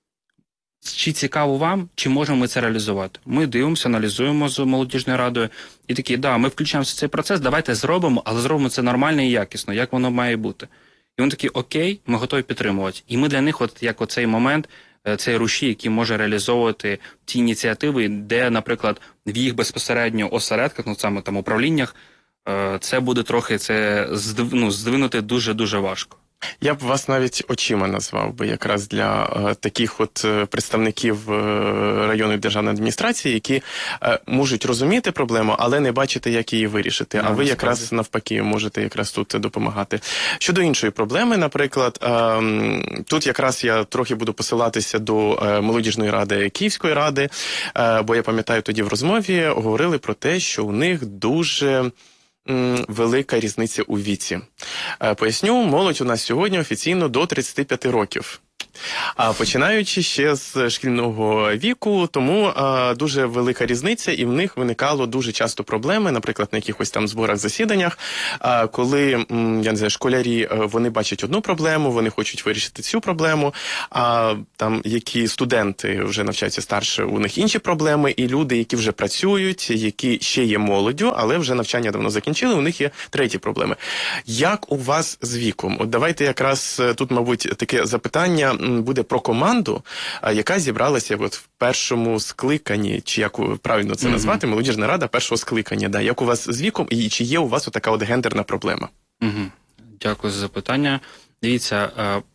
чи цікаво вам, чи можемо ми це реалізувати. Ми дивимося, аналізуємо з молодіжною радою, і такі, да, ми включаємося в цей процес, давайте зробимо, але зробимо це нормально і якісно, як воно має бути. І вони такі, окей, ми готові підтримувати. І ми для них, от як оцей момент, цей рушій, який може реалізовувати ті ініціативи, де, наприклад, в їх безпосередньо осередках, ну саме там управліннях, це буде трохи це ну, здвинути дуже-дуже важко. Я б вас навіть очима назвав би якраз для е, таких от е, представників е, районної державної адміністрації, які е, можуть розуміти проблему, але не бачити, як її вирішити. А, а ви якраз справді навпаки можете якраз тут допомагати. Щодо іншої проблеми, наприклад, е, тут якраз я трохи буду посилатися до е, молодіжної ради Київської ради, е, бо я пам'ятаю, тоді в розмові говорили про те, що у них дуже велика різниця у віці. Поясню, молодь у нас сьогодні офіційно до тридцяти п'яти років. А починаючи ще з шкільного віку, тому а, дуже велика різниця, і в них виникало дуже часто проблеми, наприклад, на якихось там зборах, засіданнях, а, коли, м, я не знаю, школярі, вони бачать одну проблему, вони хочуть вирішити цю проблему, а там, які студенти вже навчаються старше, у них інші проблеми, і люди, які вже працюють, які ще є молоддю, але вже навчання давно закінчили, у них є треті проблеми. Як у вас з віком? От давайте якраз тут, мабуть, таке запитання буде про команду, яка зібралася от в першому скликанні, чи як правильно це назвати, mm-hmm. молодіжна рада першого скликання. Да. Як у вас з віком і чи є у вас така от гендерна проблема? Mm-hmm. Дякую за запитання. Дивіться,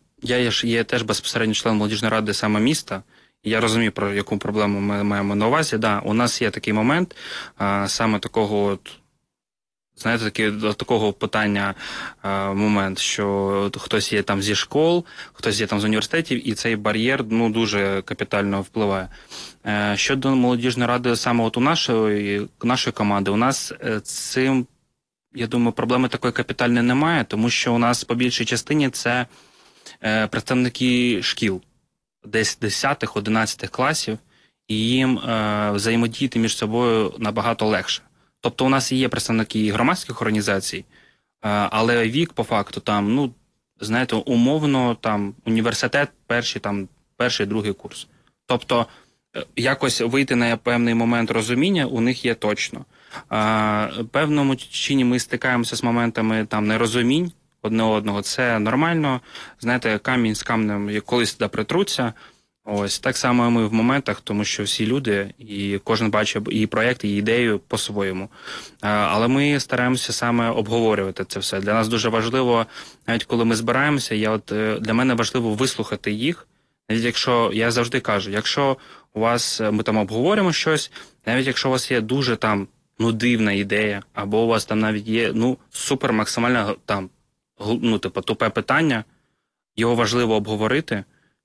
я є теж безпосередньо член молодіжної ради саме міста, і я розумію, про яку проблему ми маємо на увазі. Да, у нас є такий момент, саме такого от, знаєте, такі, до такого питання е, момент, що хтось є там зі школ, хтось є там з університетів, і цей бар'єр ну, дуже капітально впливає. Е, щодо молодіжної ради, саме от у нашої, нашої команди, у нас е, цим, я думаю, проблеми такої капітальної немає, тому що у нас по більшій частині це е, представники шкіл, десь десятих-одинадцятих класів, і їм е, взаємодіяти між собою набагато легше. Тобто у нас і є представники громадських організацій, але вік, по факту, там, ну, знаєте, умовно, там, університет, перший, там, перший, другий курс. Тобто, якось вийти на певний момент розуміння у них є точно. В певному чині ми стикаємося з моментами, там, нерозумінь одне одного. Це нормально, знаєте, камінь з камнем колись туди притруться. Ось, так само ми в моментах, тому що всі люди, і кожен бачить і проєкт, і ідею по-своєму. Але ми стараємося саме обговорювати це все. Для нас дуже важливо, навіть коли ми збираємося, я от, для мене важливо вислухати їх. Навіть якщо, я завжди кажу, якщо у вас, ми там обговорюємо щось, навіть якщо у вас є дуже там, ну, дивна ідея, або у вас там навіть є, ну, супер максимально там, ну, типу, тупе питання, його важливо обговорити,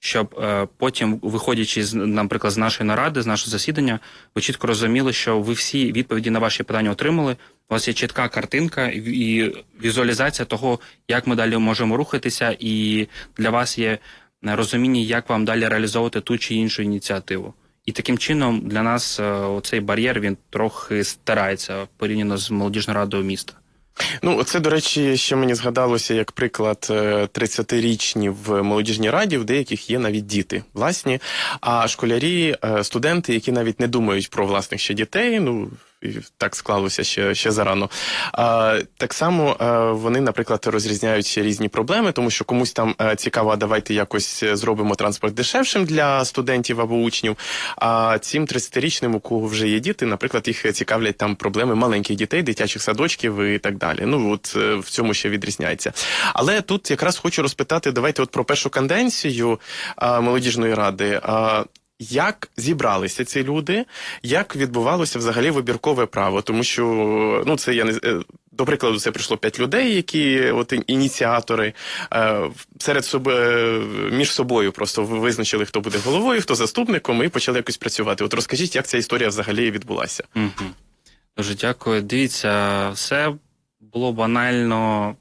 щоб е, потім, виходячи, з, наприклад, з нашої наради, з нашого засідання, ви чітко розуміли, що ви всі відповіді на ваші питання отримали, у вас є чітка картинка і візуалізація того, як ми далі можемо рухатися, і для вас є розуміння, як вам далі реалізовувати ту чи іншу ініціативу. І таким чином для нас оцей бар'єр, він трохи стирається порівняно з молодіжною радою міста. Ну, це, до речі, ще мені згадалося, як приклад, тридцятирічні в молодіжній раді, в деяких є навіть діти власні, а школярі, студенти, які навіть не думають про власних ще дітей, ну, так склалося ще, ще зарано. А, так само а, вони, наприклад, розрізняють різні проблеми, тому що комусь там а, цікаво, а давайте якось зробимо транспорт дешевшим для студентів або учнів, а цим тридцятирічним, у кого вже є діти, наприклад, їх цікавлять там проблеми маленьких дітей, дитячих садочків і так далі. Ну, от в цьому ще відрізняється. Але тут якраз хочу розпитати, давайте от про першу каденцію а, молодіжної ради. А, Як зібралися ці люди, як відбувалося взагалі вибіркове право? Тому що, ну, це я не до прикладу, це прийшло п'ять людей, які от ініціатори серед собі, між собою просто визначили, хто буде головою, хто заступником, і почали якось працювати. От розкажіть, як ця історія взагалі відбулася? Угу. Дуже дякую. Дивіться, все було банально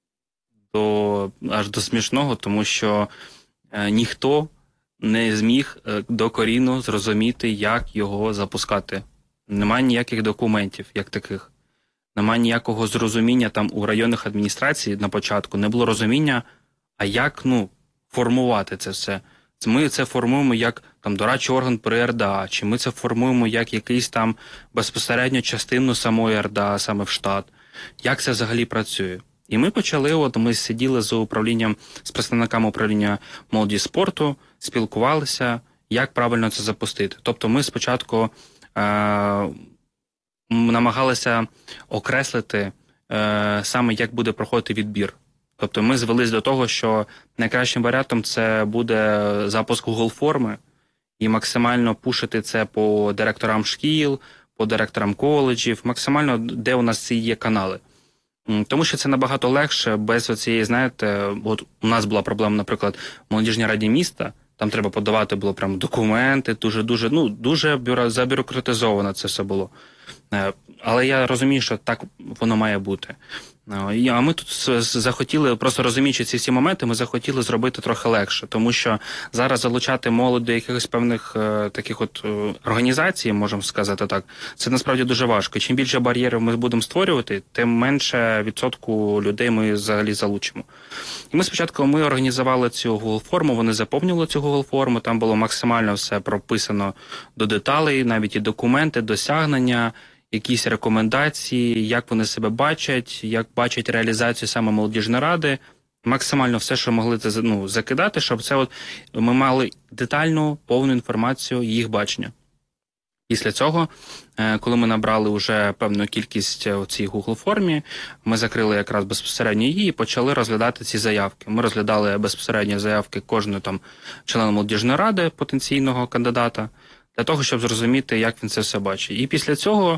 до аж до смішного, тому що е, ніхто не зміг докорінно зрозуміти, як його запускати. Немає ніяких документів, як таких. Немає ніякого зрозуміння там у районних адміністрацій на початку. Не було розуміння, а як, ну, формувати це все. Ми це формуємо як там дорадчий орган при ер де а, чи ми це формуємо як якийсь там безпосередньо частину самої ер де а, саме в штат. Як це взагалі працює? І ми почали, от ми сиділи з управлінням, з представниками управління молоді спорту, спілкувалися, як правильно це запустити. Тобто ми спочатку е- намагалися окреслити е- саме, як буде проходити відбір. Тобто ми звелись до того, що найкращим варіантом це буде запуск Google-форми і максимально пушити це по директорам шкіл, по директорам коледжів, максимально де у нас ці є канали. Тому що це набагато легше, без оцієї, знаєте, от у нас була проблема, наприклад, в молодіжній раді міста, там треба подавати було прямо документи, дуже-дуже, ну, дуже бюро, забюрократизовано це все було. Але я розумію, що так воно має бути. А ми тут захотіли, просто розуміючи ці всі моменти, ми захотіли зробити трохи легше, тому що зараз залучати молодь до якихось певних е, таких от е, організацій, можемо сказати так, це насправді дуже важко. Чим більше бар'єрів ми будемо створювати, тим менше відсотку людей ми взагалі залучимо. І ми спочатку ми організували цю Google-форму, вони заповнили цю Google-форму, там було максимально все прописано до деталей, навіть і документи, досягнення, якісь рекомендації, як вони себе бачать, як бачать реалізацію саме молодіжної ради, максимально все, що могли це, ну, закидати, щоб це от ми мали детальну, повну інформацію їх бачення. Після цього, коли ми набрали вже певну кількість у цій Google-формі, ми закрили якраз безпосередньо її і почали розглядати ці заявки. Ми розглядали безпосередньо заявки кожного там члена молодіжної ради, потенційного кандидата, для того, щоб зрозуміти, як він це все бачить. І після цього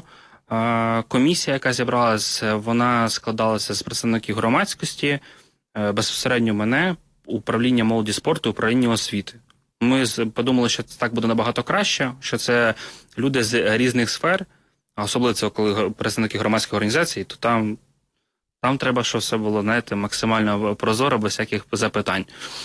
комісія, яка зібралась, вона складалася з представників громадськості, безпосередньо мене, управління молоді спорту, управління освіти. Ми подумали, що це так буде набагато краще, що це люди з різних сфер, а особливо це коли представники громадських організацій, то там, там треба, щоб все було, знаєте, максимально прозоро, без всяких запитань.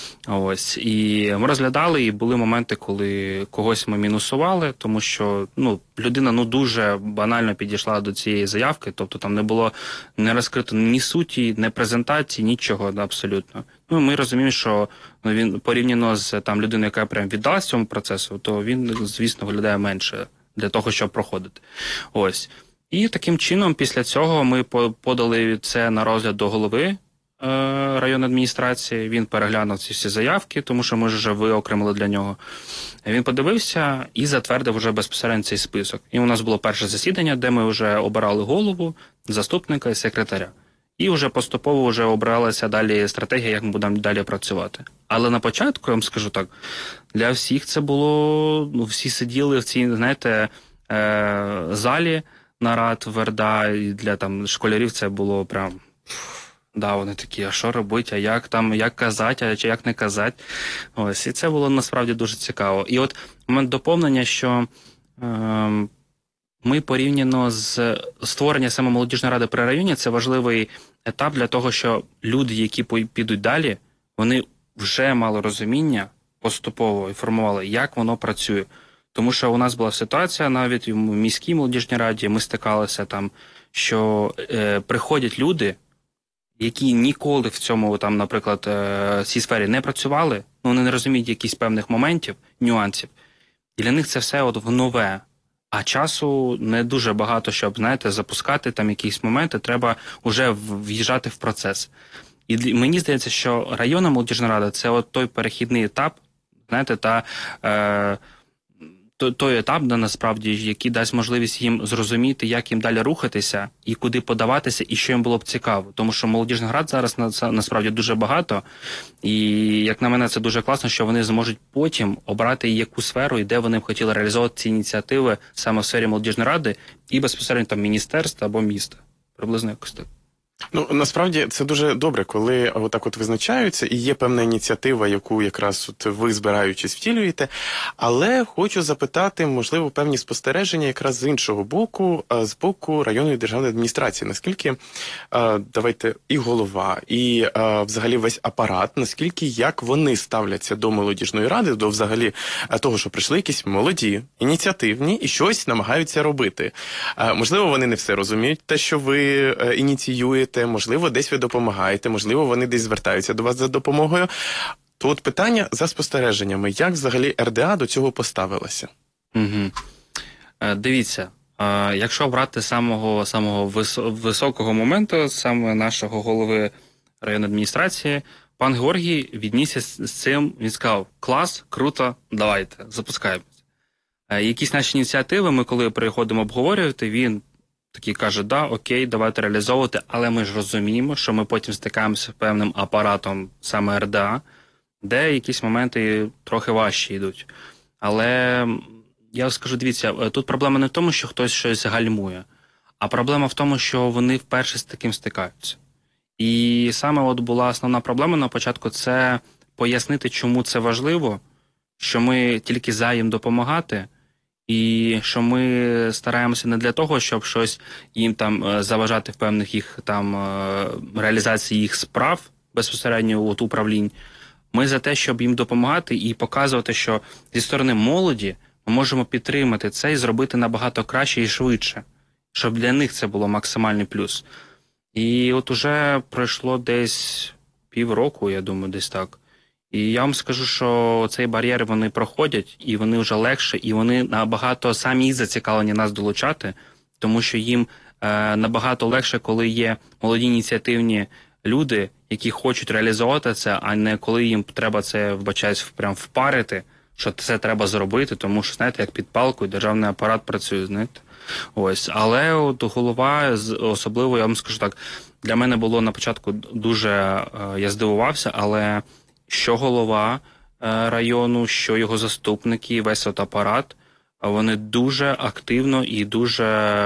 Ось. І ми розглядали, і були моменти, коли когось ми мінусували, тому що, ну, людина, ну, дуже банально підійшла до цієї заявки, тобто там не було не розкрито ні суті, ні презентації, нічого абсолютно. Ну, ми розуміємо, що, ну, він порівняно з там людиною, яка прям віддалась цьому процесу, то він, звісно, виглядає менше для того, щоб проходити. Ось. І таким чином, після цього ми подали це на розгляд до голови е, районної адміністрації. Він переглянув ці всі заявки, тому що ми вже виокремили для нього. Він подивився і затвердив вже безпосередньо цей список. І у нас було перше засідання, де ми вже обирали голову, заступника і секретаря. І вже поступово вже обралася далі стратегія, як ми будемо далі працювати. Але на початку, я вам скажу так, для всіх це було, ну, всі сиділи в цій, знаєте, е, залі нарад в ер де а, і для там школярів це було прям Да, вони такі, а що робити, а як там, як казати, а чи як не казати. Ось, і це було насправді дуже цікаво. І от момент доповнення, що е, ми порівняно з створення саме молодіжної ради при районі, це важливий етап для того, що люди, які підуть далі, вони вже мали розуміння поступово і формували, як воно працює. Тому що у нас була ситуація, навіть в міській молодіжній раді ми стикалися там, що е, приходять люди, які ніколи в цьому, там, наприклад, е, цій сфері не працювали, ну, вони не розуміють якісь певних моментів, нюансів. І для них це все от в нове. А часу не дуже багато, щоб, знаєте, запускати там якісь моменти, треба вже в'їжджати в процес. І мені здається, що районна молодіжна рада – це от той перехідний етап, знаєте, та е, той етап, де, насправді, який дасть можливість їм зрозуміти, як їм далі рухатися, і куди подаватися, і що їм було б цікаво. Тому що молодіжних рад зараз насправді дуже багато, і, як на мене, це дуже класно, що вони зможуть потім обрати яку сферу, і де вони б хотіли реалізовувати ці ініціативи саме в сфері молодіжної ради, і безпосередньо там міністерства або міста. Приблизно якось так. Ну, насправді, це дуже добре, коли отак от визначаються, і є певна ініціатива, яку якраз от ви, збираючись, втілюєте. Але хочу запитати, можливо, певні спостереження якраз з іншого боку, з боку районної державної адміністрації. Наскільки, давайте, і голова, і взагалі весь апарат, наскільки, як вони ставляться до молодіжної ради, до взагалі того, що прийшли якісь молоді, ініціативні, і щось намагаються робити. Можливо, вони не все розуміють, те, що ви ініціюєте, можливо, десь ви допомагаєте, можливо, вони десь звертаються до вас за допомогою. То от питання за спостереженнями, як взагалі ер де а до цього поставилася? Угу. Е, дивіться, е, якщо брати самого, самого вис- високого моменту, саме нашого голови районної адміністрації, пан Георгій віднісся з цим, він сказав: клас, круто, давайте, запускаємось. Е, якісь наші ініціативи, ми коли приходимо обговорювати, він такий каже: да, окей, давайте реалізовувати, але ми ж розуміємо, що ми потім стикаємося з певним апаратом саме ер де а, де якісь моменти трохи важчі йдуть. Але я скажу, дивіться, тут проблема не в тому, що хтось щось гальмує, а проблема в тому, що вони вперше з таким стикаються. І саме от була основна проблема на початку – це пояснити, чому це важливо, що ми тільки за їм допомагати, і що ми стараємося не для того, щоб щось їм там заважати в певних їх там реалізації їх справ безпосередньо от управлінь. Ми за те, щоб їм допомагати і показувати, що зі сторони молоді ми можемо підтримати це і зробити набагато краще і швидше, щоб для них це було максимальний плюс. І от уже пройшло десь півроку, я думаю, десь так. І я вам скажу, що цей бар'єр вони проходять, і вони вже легше, і вони набагато самі зацікавлені нас долучати, тому що їм е, набагато легше, коли є молоді ініціативні люди, які хочуть реалізувати це, а не коли їм треба це, вбачаюсь, прям впарити, що це треба зробити, тому що, знаєте, як під палкою державний апарат працює, знаєте. Ось. Але от голова, особливо, я вам скажу так, для мене було на початку дуже, е, я здивувався, але що голова району, що його заступники, весь от апарат, вони дуже активно і дуже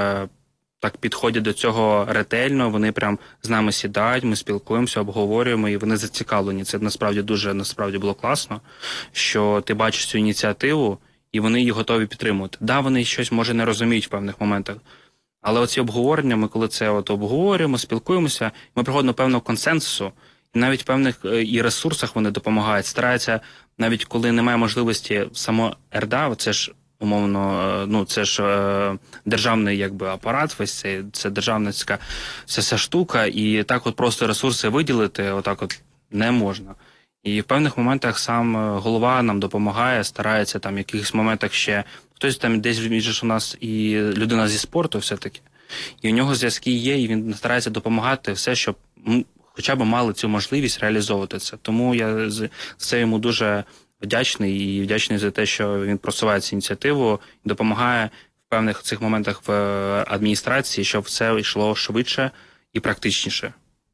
так підходять до цього ретельно, вони прям з нами сідають, ми спілкуємося, обговорюємо, і вони зацікавлені. Це насправді дуже, насправді було класно, що ти бачиш цю ініціативу, і вони її готові підтримувати. Да, вони щось, може, не розуміють в певних моментах, але оці обговорення, ми коли це от обговорюємо, спілкуємося, ми приходимо до певного консенсусу, і навіть в певних і ресурсах вони допомагають, стараються, навіть коли немає можливості само ер де а, це ж умовно, ну це ж е, державний якби апарат, весь цей, це державницька ця, ця штука, і так от просто ресурси виділити, отак от не можна. І в певних моментах сам голова нам допомагає, старається там в якихось моментах ще, хтось там десь ж у нас і людина зі спорту все-таки, і у нього зв'язки є, і він старається допомагати все, щоб хоча б мали цю можливість реалізовувати це. Тому я за це йому дуже вдячний і вдячний за те, що він просуває цю ініціативу і допомагає в певних цих моментах в адміністрації, щоб все йшло швидше і практичніше.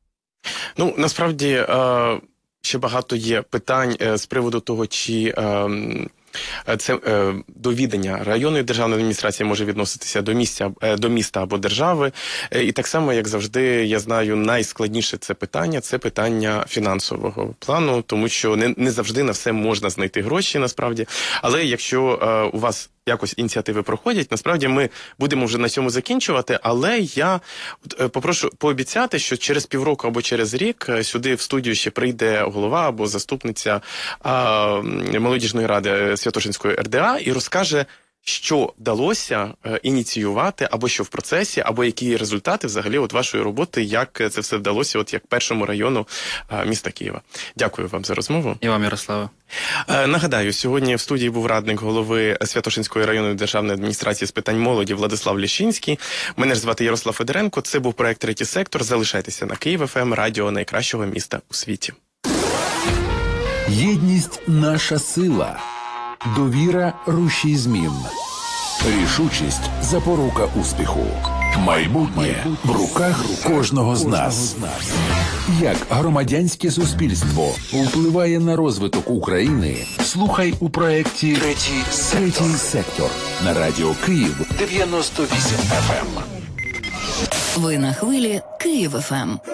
Ну, насправді, ще багато є питань з приводу того, чи Це е, до відання районної державної адміністрації може відноситися до місця, е, до міста або держави. Е, і так само, як завжди, я знаю, найскладніше це питання, це питання фінансового плану, тому що не, не завжди на все можна знайти гроші, насправді. Але якщо е, у вас якось ініціативи проходять, насправді ми будемо вже на цьому закінчувати, але я е, попрошу пообіцяти, що через півроку або через рік сюди в студію ще прийде голова або заступниця е, молодіжної ради Святошинської ер де а і розкаже, що вдалося е, ініціювати, або що в процесі, або які результати взагалі от вашої роботи, як це все вдалося от як першому району е, міста Києва. Дякую вам за розмову. І вам, Ярославе. Е, нагадаю, сьогодні в студії був радник голови Святошинської районної державної адміністрації з питань молоді Владислав Ліщинський. Мене ж звати Ярослав Федоренко. Це був проект «Третій сектор». Залишайтеся на Київ еф ем, радіо найкращого міста у світі. Єдність – наша сила. Довіра – рушій змін. Рішучість – запорука успіху. Майбутнє в руках кожного з нас. Як громадянське суспільство впливає на розвиток України, слухай у проєкті «Третій сектор». «Третій сектор» на радіо Київ дев'яносто вісім еф ем. Ви на хвилі Київ еф ем.